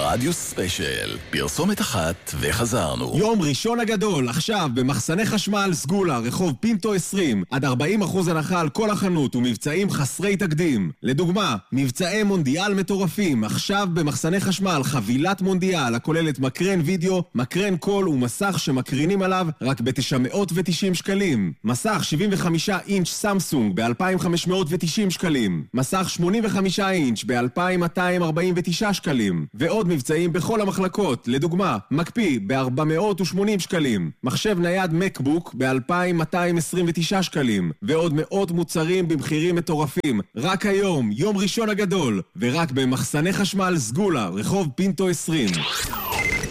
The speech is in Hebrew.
רדיו ספיישל, פרסומת אחת וחזרנו. יום ראשון הגדול, עכשיו במחסני חשמל סגולה, רחוב פינטו 20, עד 40% הנחה על כל החנות ומבצעים חסרי תקדים. לדוגמה, מבצעי מונדיאל מטורפים, עכשיו במחסני חשמל חבילת מונדיאל הכוללת מקרן וידאו, מקרן קול ומסך שמקרינים עליו רק ב-990 שקלים. מסך 75 אינץ' סמסונג ב-2,590 שקלים. מסך 85 אינץ' ב-2,249 שקלים. ועוד מבצעים בכל המחלקות, לדוגמה, מקפיא ב-480 שקלים, מחשב נייד מקבוק ב-2,229 שקלים, ועוד מאות מוצרים במחירים מטורפים. רק היום, יום ראשון הגדול, ורק במחסני חשמל סגולה, רחוב פינטו 20.